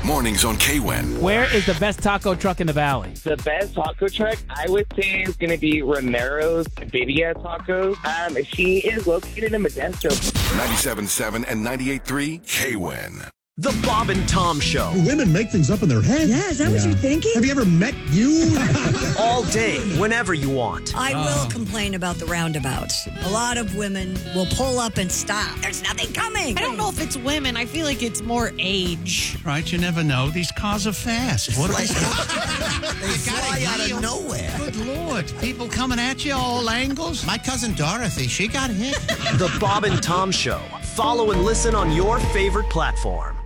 Mornings on K-Wen. Where is the best taco truck in the valley? The best taco truck, I would say, is going to be Romero's Birria Tacos. She is located in Modesto. 97.7 and 98.3 K-Wen. The Bob and Tom Show. Women make things up in their head. Yeah, is that what you're thinking? Have you ever met you? All day, whenever you want. I will complain about the roundabouts. A lot of women will pull up and stop. There's nothing coming. I don't know if it's women. I feel like it's more age. Right, you never know. These cars are fast. What They fly out of nowhere. Good Lord. People coming at you all angles. My cousin Dorothy, she got hit. The Bob and Tom Show. Follow and listen on your favorite platform.